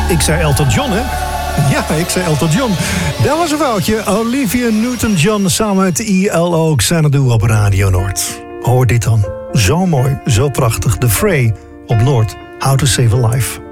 Ik zei Elton John, hè? Ja, ik zei Elton John. Dat was een foutje. Olivia Newton-John samen met ELO Xanadu op Radio Noord. Hoor dit dan. Zo mooi, zo prachtig. The Fray op Noord. How to Save a Life.